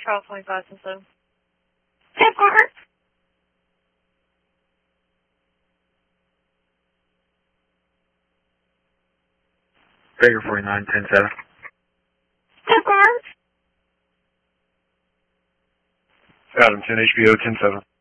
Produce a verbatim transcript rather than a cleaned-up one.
Charles twenty-five, ten seven. ten four. Baker forty-nine, ten seven. ten four. Adam ten H B O, ten seven.